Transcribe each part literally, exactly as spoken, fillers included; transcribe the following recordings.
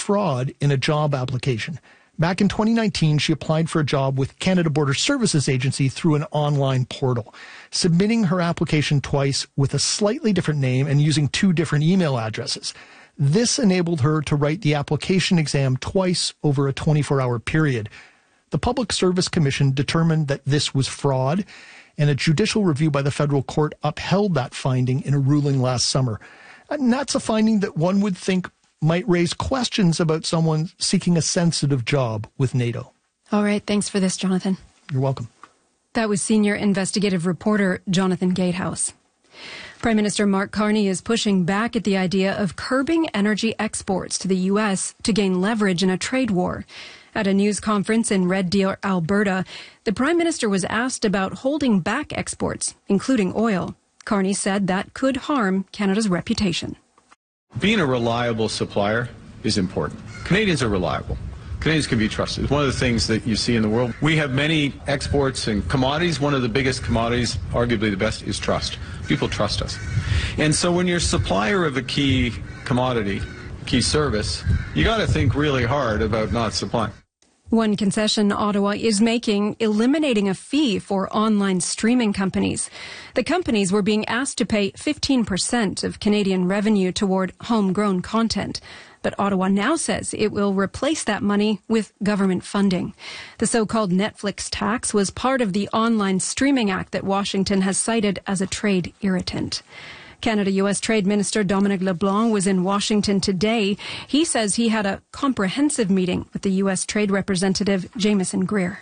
fraud in a job application. Back in twenty nineteen, she applied for a job with Canada Border Services Agency through an online portal, submitting her application twice with a slightly different name and using two different email addresses. This enabled her to write the application exam twice over a twenty-four hour period. The Public Service Commission determined that this was fraud, and a judicial review by the federal court upheld that finding in a ruling last summer. And that's a finding that one would think might raise questions about someone seeking a sensitive job with NATO. All right. Thanks for this, Jonathan. You're welcome. That was senior investigative reporter Jonathan Gatehouse. Prime Minister Mark Carney is pushing back at the idea of curbing energy exports to the U S to gain leverage in a trade war. At a news conference in Red Deer, Alberta, the Prime Minister was asked about holding back exports, including oil. Carney said that could harm Canada's reputation. Being a reliable supplier is important. Canadians are reliable. Canadians can be trusted. It's one of the things that you see in the world. We have many exports and commodities. One of the biggest commodities, arguably the best, is trust. People trust us. And so when you're a supplier of a key commodity, key service, you got to think really hard about not supplying. One concession Ottawa is making, eliminating a fee for online streaming companies. The companies were being asked to pay fifteen percent of Canadian revenue toward homegrown content. But Ottawa now says it will replace that money with government funding. The so-called Netflix tax was part of the Online Streaming Act that Washington has cited as a trade irritant. Canada-U S Trade Minister Dominic LeBlanc was in Washington today. He says he had a comprehensive meeting with the U S Trade Representative Jameson Greer.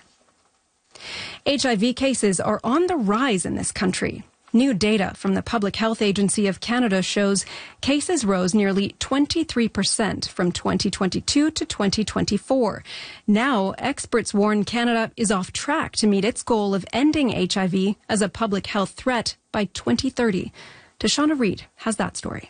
H I V cases are on the rise in this country. New data from the Public Health Agency of Canada shows cases rose nearly twenty-three percent from twenty twenty-two to twenty twenty-four. Now, experts warn Canada is off track to meet its goal of ending H I V as a public health threat by twenty thirty. Tashana Reid has that story.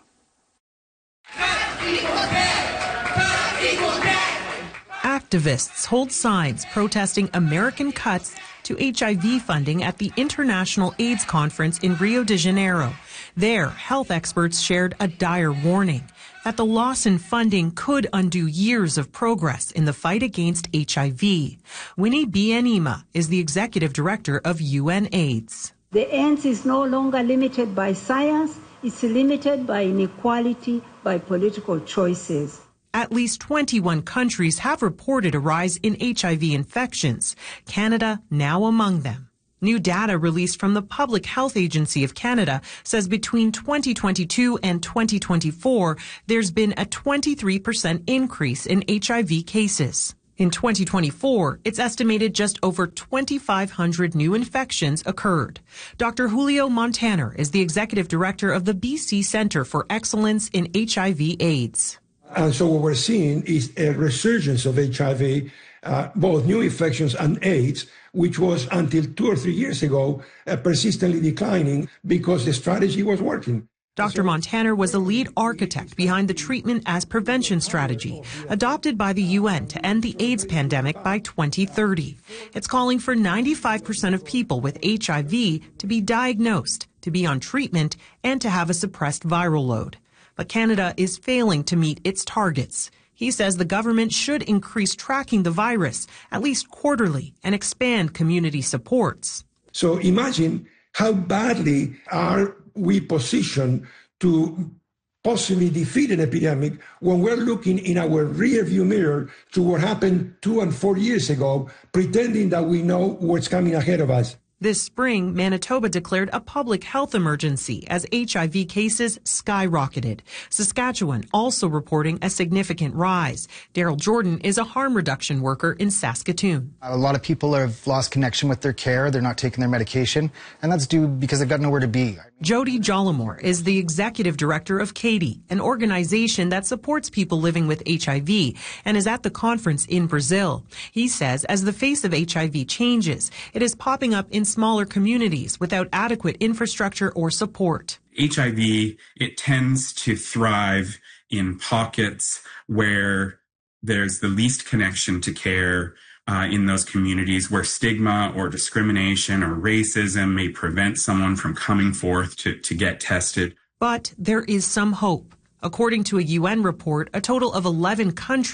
Activists hold signs protesting American cuts to H I V funding at the International AIDS Conference in Rio de Janeiro. There, health experts shared a dire warning that the loss in funding could undo years of progress in the fight against H I V. Winnie Byanyima is the executive director of U N AIDS. The end is no longer limited by science, it's limited by inequality, by political choices. At least twenty-one countries have reported a rise in H I V infections, Canada now among them. New data released from the Public Health Agency of Canada says between twenty twenty-two and twenty twenty-four, there's been a twenty-three percent increase in H I V cases. In twenty twenty-four, it's estimated just over twenty-five hundred new infections occurred. Doctor Julio Montaner is the executive director of the B C Centre for Excellence in H I V AIDS. And so what we're seeing is a resurgence of H I V, uh, both new infections and AIDS, which was until two or three years ago uh, persistently declining because the strategy was working. Doctor Montaner was the lead architect behind the treatment as prevention strategy adopted by the U N to end the AIDS pandemic by twenty thirty. It's calling for ninety-five percent of people with H I V to be diagnosed, to be on treatment, and to have a suppressed viral load. But Canada is failing to meet its targets. He says the government should increase tracking the virus at least quarterly and expand community supports. So imagine how badly are we positioned to possibly defeat an epidemic when we're looking in our rearview mirror to what happened two and four years ago, pretending that we know what's coming ahead of us. This spring, Manitoba declared a public health emergency as H I V cases skyrocketed. Saskatchewan also reporting a significant rise. Daryl Jordan is a harm reduction worker in Saskatoon. A lot of people have lost connection with their care. They're not taking their medication, and that's due because they've got nowhere to be. Jody Jollimore is the executive director of CATIE, an organization that supports people living with H I V, and is at the conference in Brazil. He says as the face of H I V changes, it is popping up in smaller communities without adequate infrastructure or support. H I V, it tends to thrive in pockets where there's the least connection to care, uh, in those communities where stigma or discrimination or racism may prevent someone from coming forth to, to get tested. But there is some hope. According to a U N report, a total of eleven countries